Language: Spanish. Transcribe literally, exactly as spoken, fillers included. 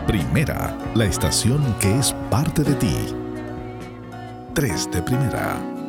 Primera, la estación que es parte de ti. tres de primera.